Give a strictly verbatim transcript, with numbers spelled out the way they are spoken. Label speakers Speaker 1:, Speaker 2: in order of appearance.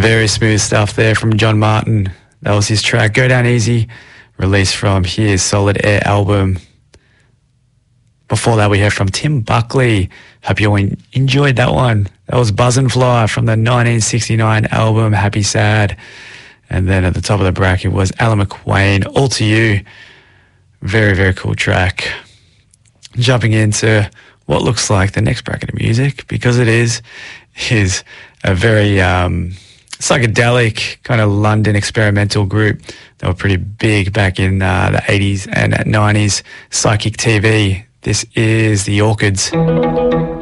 Speaker 1: Very smooth stuff there from John Martin. That was his track, Go Down Easy, released from his Solid Air album. Before that, we heard from Tim Buckley. Hope you all enjoyed that one. That was Buzz and Fly from the nineteen sixty-nine album Happy Sad. And then at the top of the bracket was Alan McWayne, All To You. Very, very cool track. Jumping into what looks like the next bracket of music, because it is, is a very um, psychedelic kind of London experimental group. They were pretty big back in uh, the eighties and nineties. Psychic T V. This is the Orchids.